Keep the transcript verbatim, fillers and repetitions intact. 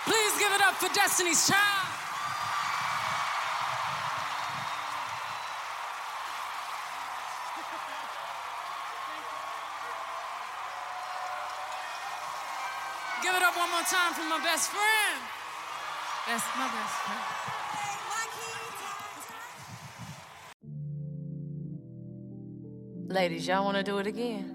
Please give it up for Destiny's Child. Give it up one more time for my best friend. That's my best friend. Ladies, y'all want to do it again?